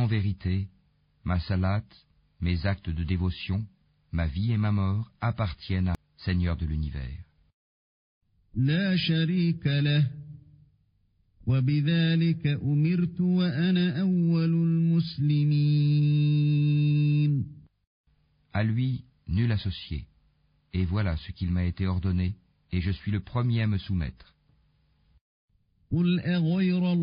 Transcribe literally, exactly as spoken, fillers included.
En vérité, ma salat, mes actes de dévotion, ma vie et ma mort appartiennent à Seigneur de l'univers. لا شريك له وبذلك أمرت وأنا أول المسلمين. À lui, nul associé. Et voilà ce qu'il m'a été ordonné, et je suis le premier à me soumettre. قل أغير